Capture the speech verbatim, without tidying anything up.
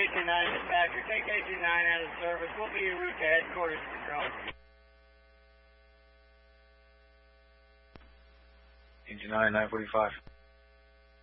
two nine dispatcher, take K two nine out of service. We'll be en route to headquarters control. K two nine, nine forty-five.